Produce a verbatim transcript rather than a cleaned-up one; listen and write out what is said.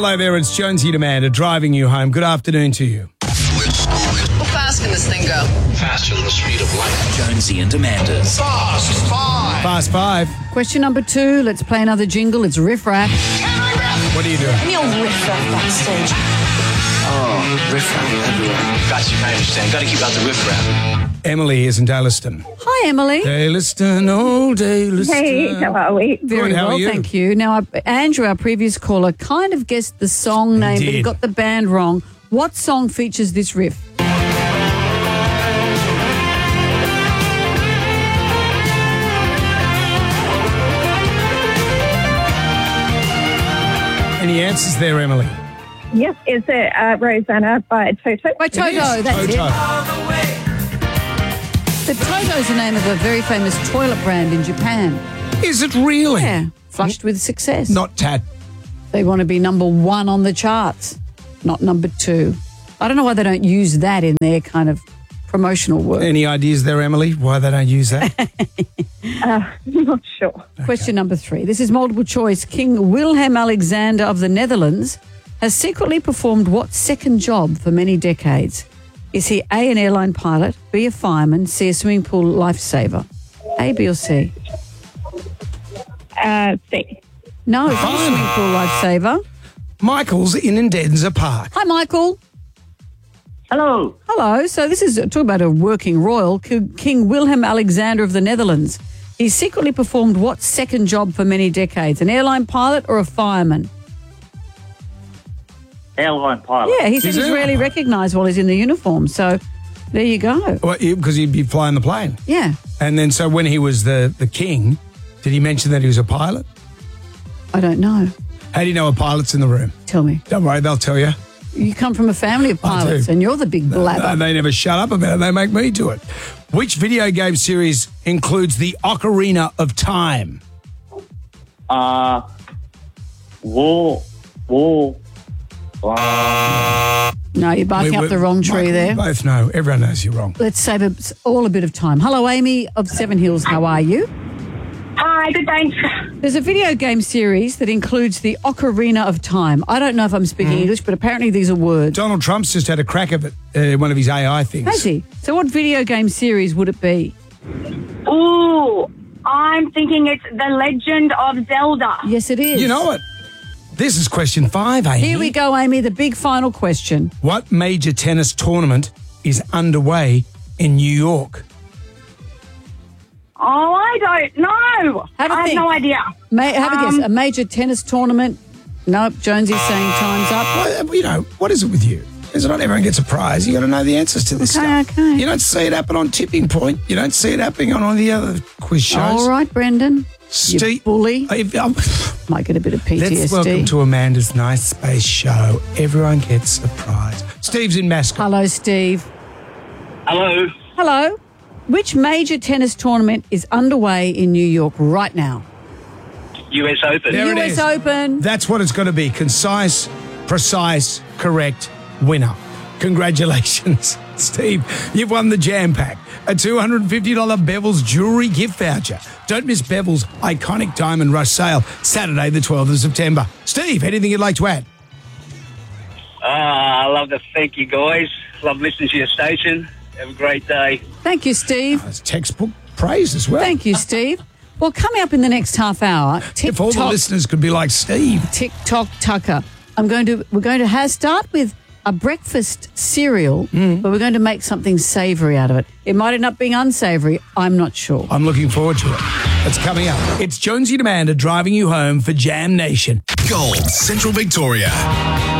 Hello there, it's Jonesy Demander driving you home. Good afternoon to you. How fast can this thing go? Faster than the speed of light. Jonesy and Demanders. Fast Five. Fast five. Question number two. Let's play another jingle. It's Riff Raff. What are you doing? Any old riff raff backstage. Oh, riff raff everywhere. Got you, I understand. Got to keep out the riff raff. Emily is in Darlaston. Hi, Emily. Darlaston, oh, Darlaston. Hey, how are we? Very Good, how well, are you? thank you. Now, uh, Andrew, our previous caller, kind of guessed the song name, but he did. got the band wrong. What song features this riff? Any answers there, Emily? Yes, it's a uh, Rosanna by Toto. By Toto, It is that's Toto. it. The Toto's the name of a very famous toilet brand in Japan. Is it really? Yeah, flushed with success. Not Tat. They want to be number one on the charts, not number two. I don't know why they don't use that in their kind of promotional work. Any ideas there, Emily, why they don't use that? Uh, not sure. Question number three. This is multiple choice. King Wilhelm Alexander of the Netherlands has secretly performed what second job for many decades? Is he A, an airline pilot, B, a fireman, C, a swimming pool lifesaver? A, B or C? Uh, C. No, it's not a swimming pool lifesaver. Michael's in Indenza Park. Hi, Michael. Hello. Hello. So this is talk about a working royal, King King Wilhelm Alexander of the Netherlands. He secretly performed what second job for many decades? An airline pilot or a fireman? Airline pilot. Yeah, he said He's he's an rarely airline. recognised while he's in the uniform. So there you go. Well, because he'd be flying the plane. Yeah, And then so when he was the, the king, did he mention that he was a pilot? I don't know. How do you know a pilot's in the room? Tell me. Don't worry, they'll tell you. You come from a family of I do. pilots and you're the big blabber. And they never shut up about it. They make me do it. Which video game series includes the Ocarina of Time? Uh, war, war. Uh, No, you're barking We- up we- the wrong tree Michael, there. We both know. Everyone knows you're wrong. Let's save us all a bit of time. Hello, Amy of Seven Hills. How are you? Hi, good thanks. There's a video game series that includes the Ocarina of Time. I don't know if I'm speaking English, but apparently these are words. Donald Trump's just had a crack of it, uh, one of his A I things. Has he? So what video game series would it be? Ooh, I'm thinking it's The Legend of Zelda. Yes, it is. You know it. This is question five, Amy. Here we go, Amy, the big final question. What major tennis tournament is underway in New York? Oh, I don't know. Have a I have think. no idea. Ma- have a Um, guess. A major tennis tournament? Nope, Jonesy's saying time's up. Well, you know, what is it with you? Is it not everyone gets a prize? You got to know the answers to this Okay, stuff. okay. You don't see it happen on Tipping Point. You don't see it happening on all the other quiz shows. All right, Brendan. You Steve, bully. If- um, Might get a bit of P T S D. let's welcome to Amanda's Nice Space Show. Everyone gets a prize. Steve's in Mascot. Hello, Steve. hello. Hello. Which major tennis tournament is underway in New York right now? U S Open. There it U S is. Open. That's what it's got to be. Concise, precise, correct, winner. Congratulations, Steve. You've won the Jam Pack, a two hundred fifty dollars Bevel's jewellery gift voucher. Don't miss Bevel's iconic Diamond Rush sale, Saturday the twelfth of September. Steve, anything you'd like to add? Ah, I love to thank you guys. Love listening to your station. Have a great day. Thank you, Steve. That's textbook praise as well. Thank you, Steve. Well, coming up in the next half hour, If all the TikTok, listeners could be like Steve. TikTok Tucker. I'm going to. We're going to have, start with a breakfast cereal, Mm. but we're going to make something savoury out of it. It might end up being unsavoury. I'm not sure. I'm looking forward to it. That's coming up. It's Jonesy Demander driving you home for Jam Nation. Gold, Central Victoria.